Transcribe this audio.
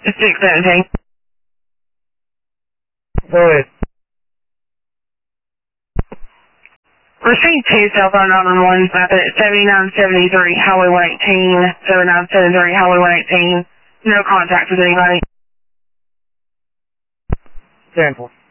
617. Go ahead. Received 2 cell phone 911 map at 7973 Highway 118, 7973 Highway 118. No contact with anybody. 10-4.